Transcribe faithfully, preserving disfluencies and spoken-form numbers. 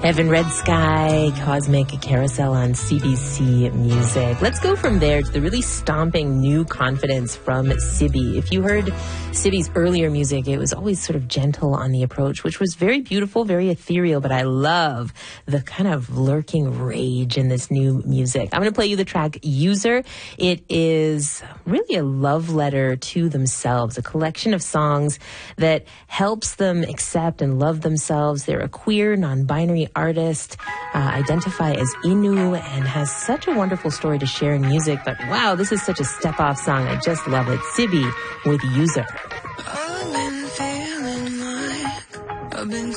Heaven, Red Sky, Cosmic Carousel on C B C Music. Let's go from there to the really stomping new confidence from Sibby. If you heard Sibby's earlier music, it was always sort of gentle on the approach, which was very beautiful, very ethereal, but I love the kind of lurking rage in this new music. I'm going to play you the track User. It is really a love letter to themselves, a collection of songs that helps them accept and love themselves. They're a queer, non-binary artist, uh, identify as Innu, and has such a wonderful story to share in music. But wow, this is such a step-off song. I just love it. Sibby with User.